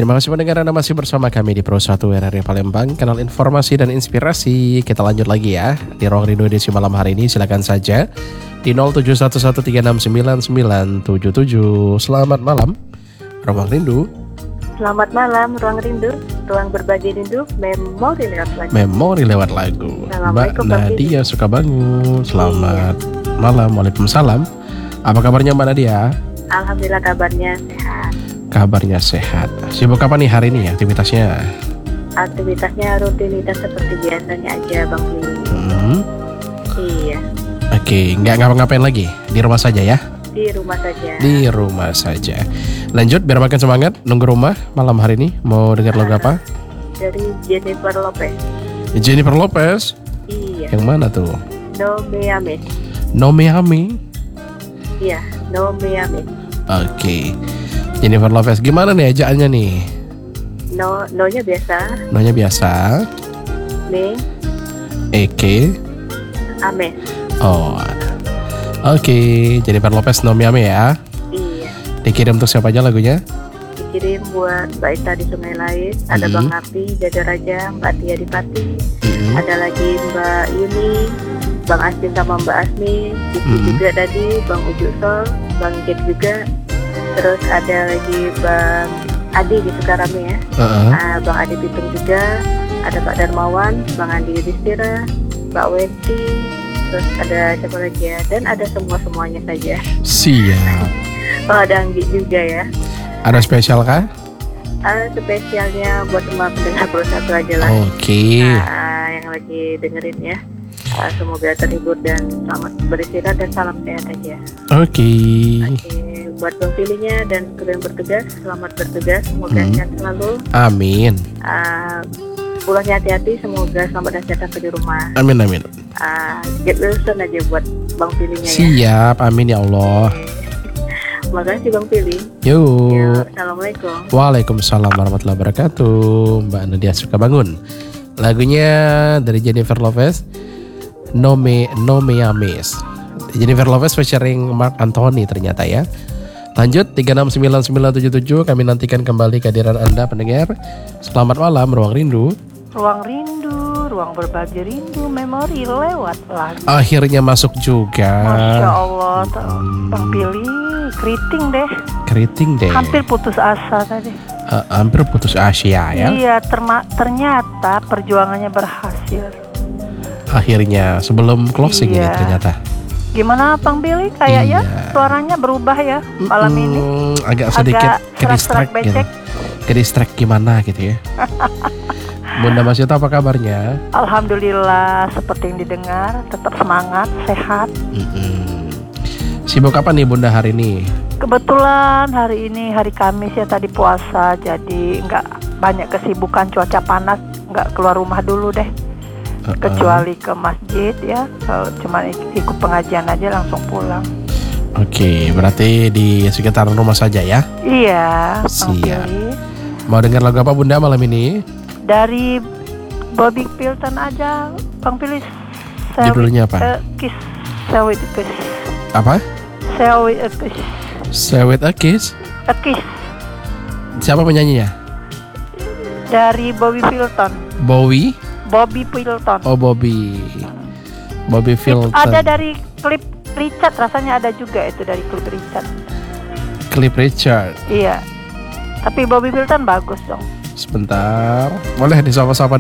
Terima kasih pendengar, Anda masih bersama kami di Pro 1 RRI Palembang, kanal informasi dan inspirasi. Kita lanjut lagi ya di Ruang Rindu edisi malam hari ini. Silakan saja di 0711369977. Selamat malam Ruang Rindu. Selamat malam Ruang Rindu, ruang berbagi rindu, memori lewat lagu. Memori lewat lagu. Mbak Nadia Sukabangun. Selamat malam. Waalaikumsalam. Apa kabarnya Mbak Nadia? Alhamdulillah kabarnya sehat. Kabarnya sehat. Sibuk apa nih hari ini aktivitasnya? Aktivitasnya rutinitas seperti biasanya aja Bang Willy. Iya. Oke, nggak ngapa-ngapain lagi? Di rumah saja ya? Di rumah saja. Di rumah saja. Lanjut biar makin semangat. Nunggu rumah malam hari ini. Mau dengar lagu apa? Dari Jennifer Lopez. Jennifer Lopez? Iya. Yang mana tuh? No Me Ame. No Me Ame? Iya, No Me Ame. Oke. Jennifer Lopez, gimana nih ajaannya nih? No-nya biasa. No-nya biasa. Me. Eke. Ame. Oh. Oke, Jennifer Lopez No Me Ame ya. Iya. Dikirim untuk siapa aja lagunya? Dikirim buat Mbak Ita di Sungai Lain. Ada Bang Napi, Jaja Raja, Mbak Tia di Pati. Ada lagi Mbak Yuni, Bang Astin sama Mbak Asmi, Kiki juga tadi, Bang Ujuk Sol, Bang Jack juga. Terus ada lagi Bang Adi di Sukarame ya. Bang Adi Pitung juga. Ada Pak Darmawan, Bang Andi Yudhistira, Mbak Wenti. Terus ada siapa lagi ya? Dan ada semuanya saja. Siap. Oh, ada Anggi juga ya. Ada spesial kah? Spesialnya buat semua pendengar Pro 1 aja lah. Oke. Yang lagi dengerin ya. Semoga terhibur dan selamat beristirahat dan salam sehat aja. Oke. Buat Bang Pilihnya dan kru yang bertugas, selamat bertugas. Semoga sehat selalu. Amin. Pulangnya hati-hati, semoga selamat dan sehat sampai di rumah. Amin. Get Wilson aja buat Bang Pilihnya ya. Siap, amin ya Allah. Makasih Bang Pilih. Yuk. Assalamualaikum. Waalaikumsalam warahmatullahi wabarakatuh. Mbak Nadia Sukabangun. Lagunya dari Jennifer Lopez, No Me Ames. Jennifer Lopez featuring Mark Anthony ternyata ya. Lanjut 369977, kami nantikan kembali kehadiran Anda pendengar. Selamat malam Ruang Rindu. Ruang Rindu, ruang berbagi rindu, memori lewat lagu. Akhirnya masuk juga. Masya Allah, Bang Pilih, keriting deh. Hampir putus asa tadi. Hampir putus asa ya. Iya, ternyata perjuangannya berhasil. Akhirnya sebelum closing ini ternyata. Gimana Bang Billy? Kayaknya suaranya berubah ya malam ini. Agak sedikit ke-distract gitu. Ke-distract gimana gitu ya. Bunda Mas Yuta apa kabarnya? Alhamdulillah seperti yang didengar, tetap semangat, sehat. Sibuk apa nih Bunda hari ini? Kebetulan hari ini hari Kamis ya, tadi puasa, jadi nggak banyak kesibukan, cuaca panas, nggak keluar rumah dulu deh. Kecuali ke masjid ya, cuma ikut pengajian aja langsung pulang. Oke, berarti di sekitaran rumah saja ya? Iya. Siap. Mau dengar lagu apa Bunda malam ini? Dari Bobby Pilton aja, Bang Pilih. Judulnya apa? Kiss. Sewit Kiss. Apa? Sewit Kiss. Sewit Kiss. Kiss. Siapa penyanyinya? Dari Bobby Pilton. Bobby Pilton. Oh, Bobby Pilton. Ada dari klip Richard, rasanya ada juga itu dari klip Richard. Klip Richard. Iya. Tapi Bobby Pilton bagus dong. Sebentar. Boleh disapa-sapa